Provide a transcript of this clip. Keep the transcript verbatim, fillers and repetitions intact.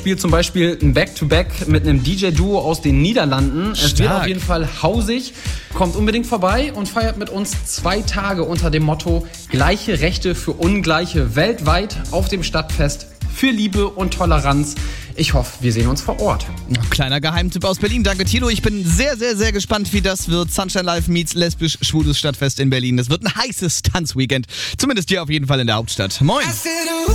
spielt zum Beispiel ein Back-to-Back mit einem D J-Duo aus den Niederlanden. Stark. Es wird auf jeden Fall hausig. Kommt unbedingt vorbei und feiert mit uns zwei Tage unter dem Motto Gleiche Rechte für Ungleiche weltweit auf dem Stadtfest für Liebe und Toleranz. Ich hoffe, wir sehen uns vor Ort. Kleiner Geheimtipp aus Berlin. Danke, Tilo. Ich bin sehr, sehr, sehr gespannt, wie das wird. Sunshine Live meets lesbisch-schwules Stadtfest in Berlin. Das wird ein heißes Tanzweekend. Zumindest hier auf jeden Fall in der Hauptstadt. Moin!